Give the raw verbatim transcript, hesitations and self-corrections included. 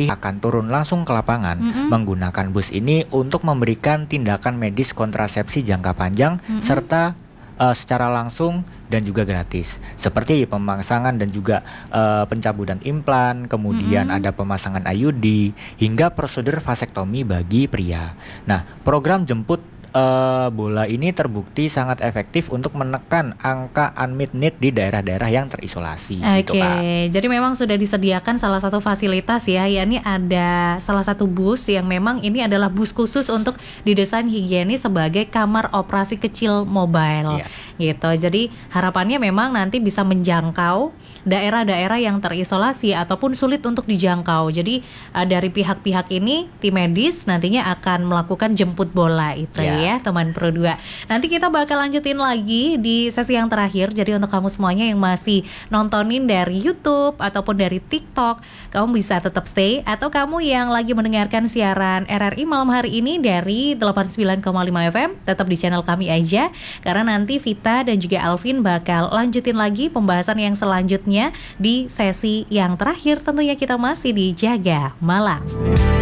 Melati akan turun langsung ke lapangan mm-hmm. menggunakan bus ini untuk memberikan tindakan medis kontrasepsi jangka panjang mm-hmm. serta uh, secara langsung dan juga gratis, seperti pemasangan dan juga uh, pencabutan implan, kemudian mm-hmm. ada pemasangan I U D hingga prosedur vasektomi bagi pria. Nah, program jemput Uh, bola ini terbukti sangat efektif untuk menekan angka unmet need di daerah-daerah yang terisolasi. Oke, gitu, Kak. Jadi memang sudah disediakan salah satu fasilitas ya, yakni ada salah satu bus yang memang ini adalah bus khusus untuk didesain higienis sebagai kamar operasi kecil mobile, yeah. gitu. Jadi harapannya memang nanti bisa menjangkau daerah-daerah yang terisolasi ataupun sulit untuk dijangkau. Jadi uh, dari pihak-pihak ini tim medis nantinya akan melakukan jemput bola itu yeah. ya teman Pro dua. Nanti kita bakal lanjutin lagi di sesi yang terakhir. Jadi untuk kamu semuanya yang masih nontonin dari YouTube ataupun dari TikTok, kamu bisa tetap stay. Atau kamu yang lagi mendengarkan siaran R R I malam hari ini dari delapan puluh sembilan koma lima F M, tetap di channel kami aja. Karena nanti Vita dan juga Alvin bakal lanjutin lagi pembahasan yang selanjutnya di sesi yang terakhir. Tentunya kita masih di Jaga Malam.